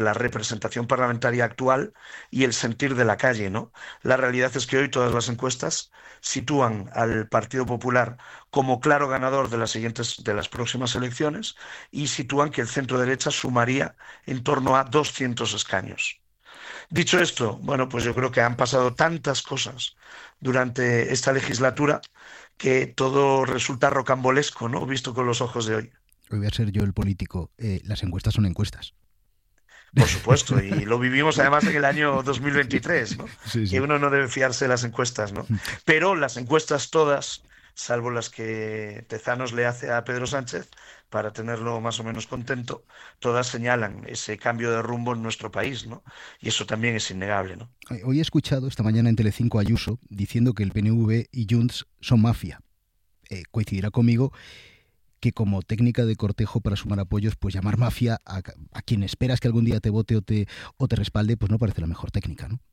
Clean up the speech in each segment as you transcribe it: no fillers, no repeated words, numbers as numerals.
la representación parlamentaria actual y el sentir de la calle, ¿no? La realidad es que hoy todas las encuestas sitúan al Partido Popular como claro ganador de las próximas elecciones y sitúan que el centro derecha sumaría en torno a 200 escaños. Dicho esto, bueno, pues yo creo que han pasado tantas cosas durante esta legislatura que todo resulta rocambolesco, ¿no? Visto con los ojos de hoy. Hoy voy a ser yo el político. Las encuestas son encuestas. Por supuesto, y lo vivimos además en el año 2023, ¿no? Sí, Que sí. uno no debe fiarse de las encuestas, ¿no? Pero las encuestas todas, salvo las que Tezanos le hace a Pedro Sánchez, para tenerlo más o menos contento, todas señalan ese cambio de rumbo en nuestro país, ¿no? Y eso también es innegable, ¿no? Hoy he escuchado esta mañana en Telecinco a Ayuso diciendo que el PNV y Junts son mafia. Coincidirá conmigo que como técnica de cortejo para sumar apoyos, pues llamar mafia a quien esperas que algún día te vote o te respalde, pues no parece la mejor técnica, ¿no?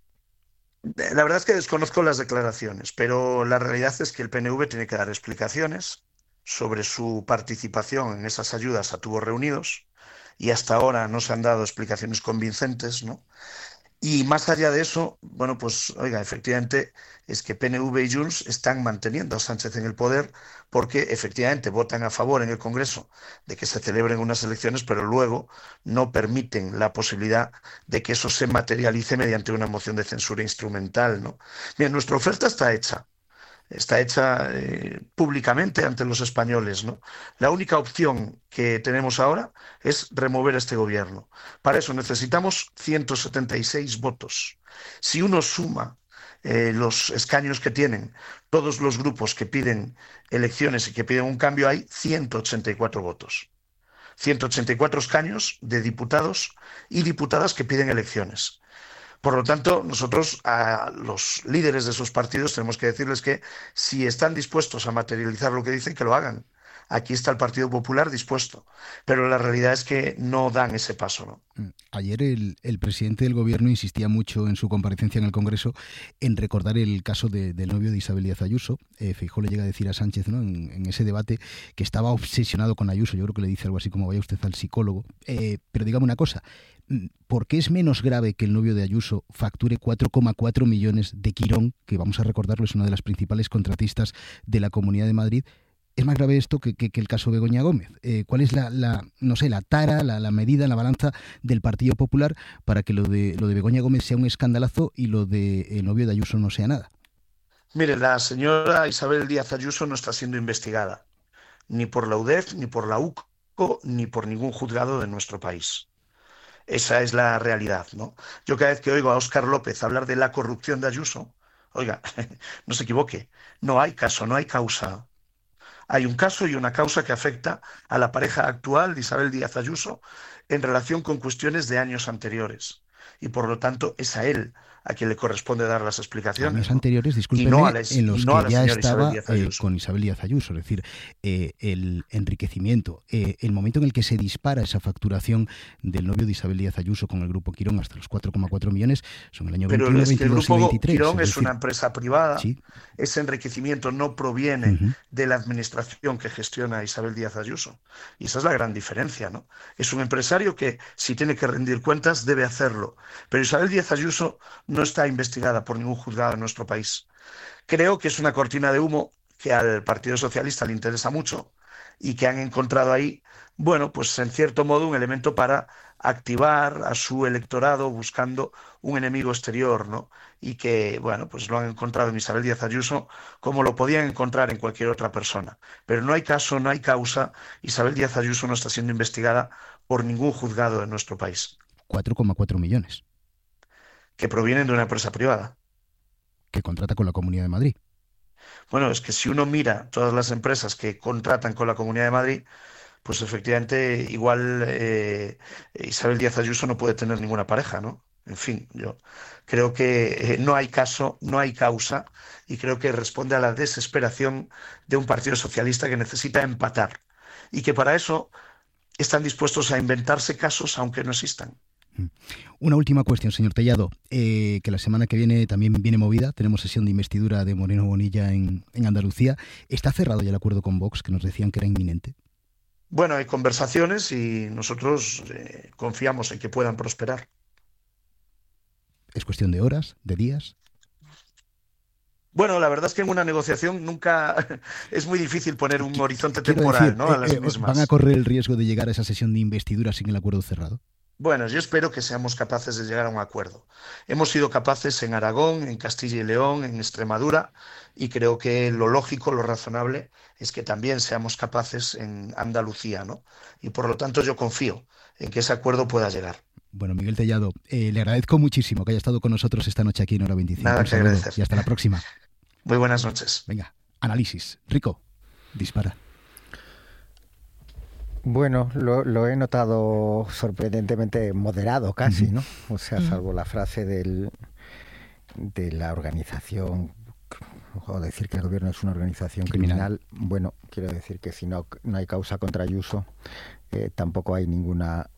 La verdad es que desconozco las declaraciones, pero la realidad es que el PNV tiene que dar explicaciones sobre su participación en esas ayudas a tubos reunidos y hasta ahora no se han dado explicaciones convincentes, ¿no? Y más allá de eso, bueno, pues oiga, efectivamente es que PNV y Junts están manteniendo a Sánchez en el poder porque efectivamente votan a favor en el Congreso de que se celebren unas elecciones, pero luego no permiten la posibilidad de que eso se materialice mediante una moción de censura instrumental, ¿no? Bien, nuestra oferta está hecha públicamente ante los españoles, ¿no? La única opción que tenemos ahora es remover este gobierno. Para eso necesitamos 176 votos. Si uno suma los escaños que tienen todos los grupos que piden elecciones y que piden un cambio, hay 184 votos. 184 escaños de diputados y diputadas que piden elecciones. Por lo tanto, nosotros a los líderes de esos partidos tenemos que decirles que si están dispuestos a materializar lo que dicen, que lo hagan. Aquí está el Partido Popular dispuesto, pero la realidad es que no dan ese paso, ¿no? Ayer el presidente del gobierno insistía mucho en su comparecencia en el Congreso en recordar el caso del novio de Isabel Díaz Ayuso. Feijóo le llega a decir a Sánchez, ¿no?, en ese debate, que estaba obsesionado con Ayuso. Yo creo que le dice algo así como vaya usted al psicólogo. Pero dígame una cosa, ¿por qué es menos grave que el novio de Ayuso facture 4,4 millones de Quirón, que vamos a recordarlo es una de las principales contratistas de la Comunidad de Madrid? ¿Es más grave esto que el caso Begoña Gómez? ¿Cuál es no sé, la tara, la medida, la balanza del Partido Popular para que lo de Begoña Gómez sea un escandalazo y lo de el novio de Ayuso no sea nada? Mire, la señora Isabel Díaz Ayuso no está siendo investigada, ni por la UDEF, ni por la UCO, ni por ningún juzgado de nuestro país. Esa es la realidad, ¿no? Yo cada vez que oigo a Óscar López hablar de la corrupción de Ayuso, oiga, no se equivoque, no hay caso, no hay causa. Hay un caso y una causa que afecta a la pareja actual de Isabel Díaz Ayuso en relación con cuestiones de años anteriores. Y por lo tanto es a él a quien le corresponde dar las Años explicaciones, ¿no? anteriores, Y no a discúlpeme, la, en y los no a que la ya señora Isabel estaba Díaz Ayuso. con Isabel Díaz Ayuso, es decir, el enriquecimiento, el momento en el que se dispara esa facturación del novio de Isabel Díaz Ayuso con el grupo Quirón hasta los 4,4 millones, son el año Pero 21, es que el 22 y Grupo 23, Quirón es es una decir, empresa privada. sí. Ese enriquecimiento no proviene Uh-huh. de la administración que gestiona Isabel Díaz Ayuso. Y esa es la gran diferencia, ¿no? Es un empresario que, si tiene que rendir cuentas, debe hacerlo. Pero Isabel Díaz Ayuso no está investigada por ningún juzgado en nuestro país. Creo que es una cortina de humo que al Partido Socialista le interesa mucho y que han encontrado ahí, bueno, pues en cierto modo un elemento para activar a su electorado buscando un enemigo exterior, ¿no? Y que, bueno, pues lo han encontrado en Isabel Díaz Ayuso como lo podían encontrar en cualquier otra persona. Pero no hay caso, no hay causa. Isabel Díaz Ayuso no está siendo investigada por ningún juzgado de nuestro país, 4,4 millones que provienen de una empresa privada. que contrata con la Comunidad de Madrid. Bueno, es que si uno mira todas las empresas que contratan con la Comunidad de Madrid, pues efectivamente igual Isabel Díaz Ayuso no puede tener ninguna pareja, ¿no? En fin, yo creo que no hay caso, no hay causa y creo que responde a la desesperación de un partido socialista que necesita empatar y que para eso están dispuestos a inventarse casos aunque no existan. Una última cuestión, señor Tellado, que la semana que viene también viene movida. Tenemos sesión de investidura de Moreno Bonilla en Andalucía. ¿Está cerrado ya el acuerdo con Vox, que nos decían que era inminente? Bueno, hay conversaciones y nosotros confiamos en que puedan prosperar. ¿Es cuestión de horas, de días? Bueno, la verdad es que en una negociación nunca es muy difícil poner un horizonte Quiero temporal, decir, ¿no? A las ¿van a mismas. correr el riesgo de llegar a esa sesión de investidura sin el acuerdo cerrado? Bueno, yo espero que seamos capaces de llegar a un acuerdo. Hemos sido capaces en Aragón, en Castilla y León, en Extremadura, y creo que lo lógico, lo razonable, es que también seamos capaces en Andalucía, ¿no? Y por lo tanto yo confío en que ese acuerdo pueda llegar. Bueno, Miguel Tellado, le agradezco muchísimo que haya estado con nosotros esta noche aquí en Hora 25. Nada Un que saludo agradecer. y hasta la próxima. Muy buenas noches. Venga, análisis. Rico, dispara. Bueno, lo he notado sorprendentemente moderado casi, ¿no? O sea, salvo la frase de la organización, o decir que el gobierno es una organización criminal. Bueno, quiero decir que si no hay causa contra Ayuso, tampoco hay ninguna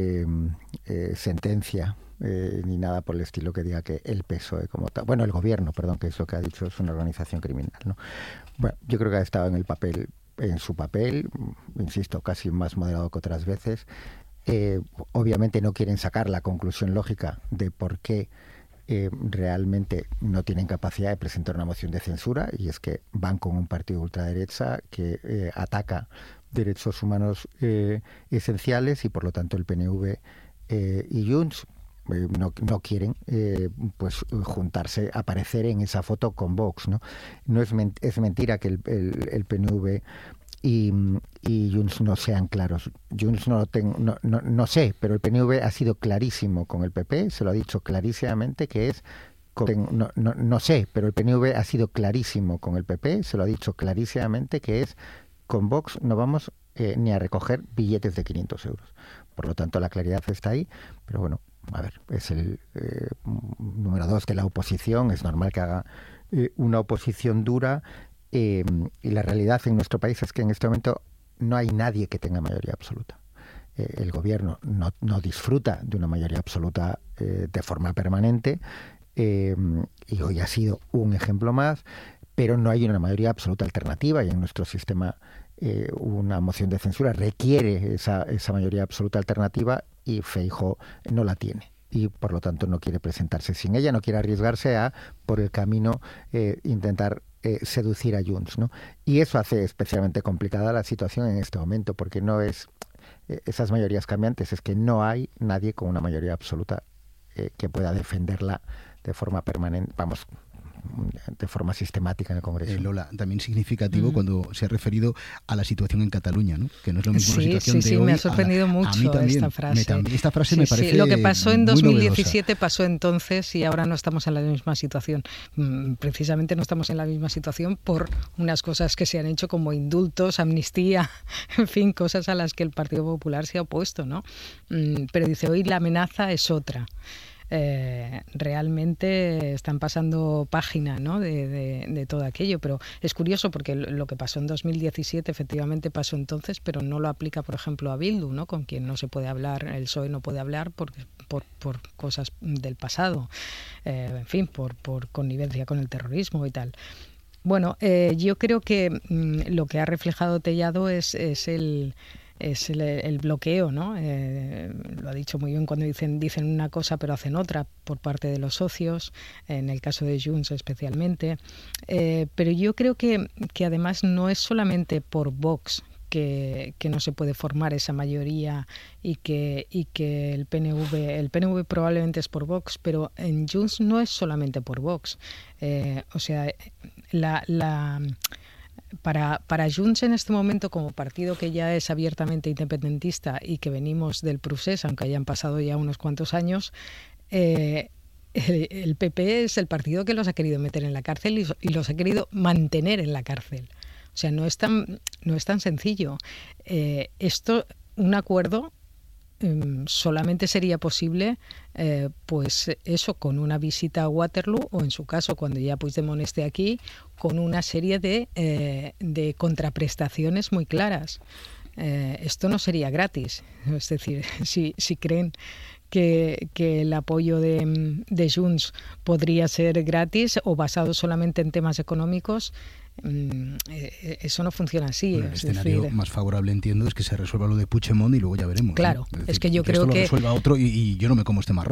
sentencia ni nada por el estilo que diga que el PSOE como tal, bueno, el gobierno, perdón, que es lo que ha dicho, es una organización criminal, ¿no? Bueno, yo creo que ha estado en su papel, insisto, casi más moderado que otras veces. Obviamente no quieren sacar la conclusión lógica de por qué realmente no tienen capacidad de presentar una moción de censura, y es que van con un partido ultraderecha que ataca derechos humanos esenciales, y por lo tanto el PNV y Junts no quieren pues juntarse, aparecer en esa foto con Vox, ¿no? No es mentira que el PNV y Junts no sean claros. Junts no sé, pero el PNV ha sido clarísimo con el PP, se lo ha dicho clarísimamente que es... No sé, pero el PNV ha sido clarísimo con el PP, se lo ha dicho clarísimamente que es con Vox no vamos ni a recoger billetes de 500 euros. Por lo tanto, la claridad está ahí, pero bueno, a ver, es el número 2 de la oposición, es normal que haga una oposición dura, y la realidad en nuestro país es que en este momento no hay nadie que tenga mayoría absoluta. El gobierno no disfruta de una mayoría absoluta de forma permanente, y hoy ha sido un ejemplo más, pero no hay una mayoría absoluta alternativa, y en nuestro sistema una moción de censura requiere esa mayoría absoluta alternativa, y Feijóo no la tiene, y por lo tanto no quiere presentarse sin ella, no quiere arriesgarse a, por el camino, intentar seducir a Junts, ¿no? Y eso hace especialmente complicada la situación en este momento, porque no es esas mayorías cambiantes, es que no hay nadie con una mayoría absoluta que pueda defenderla de forma permanente, vamos, de forma sistemática en el Congreso. Lola, también significativo cuando se ha referido a la situación en Cataluña, ¿no? Que no es lo mismo la situación de hoy. Sí, me ha sorprendido mucho a mí también, esta frase. Esta frase me parece lo que pasó en 2017 novedosa. pasó entonces, y ahora no estamos en la misma situación. Precisamente no estamos en la misma situación por unas cosas que se han hecho como indultos, amnistía, en fin, cosas a las que el Partido Popular se ha opuesto, ¿no? Pero dice, hoy la amenaza es otra. Realmente están pasando página, ¿no? de todo aquello, pero es curioso porque lo que pasó en 2017 efectivamente pasó entonces, pero no lo aplica, por ejemplo, a Bildu, ¿no? Con quien no se puede hablar, el PSOE no puede hablar por cosas del pasado, en fin, por connivencia con el terrorismo y tal. Bueno, yo creo que lo que ha reflejado Tellado es el bloqueo, ¿no? Lo ha dicho muy bien cuando dicen una cosa pero hacen otra por parte de los socios, en el caso de Junts especialmente. Pero yo creo que además no es solamente por Vox que no se puede formar esa mayoría y que el PNV probablemente es por Vox, pero en Junts no es solamente por Vox. O sea, para Junts en este momento, como partido que ya es abiertamente independentista y que venimos del procés, aunque hayan pasado ya unos cuantos años, el PP es el partido que los ha querido meter en la cárcel y los ha querido mantener en la cárcel. O sea, no es tan sencillo. Un acuerdo solamente sería posible pues eso, con una visita a Waterloo, o en su caso cuando ya Puigdemont esté aquí, con una serie de contraprestaciones muy claras. Esto no sería gratis, es decir, si creen que el apoyo de Junts podría ser gratis o basado solamente en temas económicos, eso no funciona así. Bueno, el escenario más favorable, entiendo, es que se resuelva lo de Puigdemont y luego ya veremos. Claro, ¿no? Es decir, es que yo que creo esto que... lo resuelva otro y yo no me como este marrón.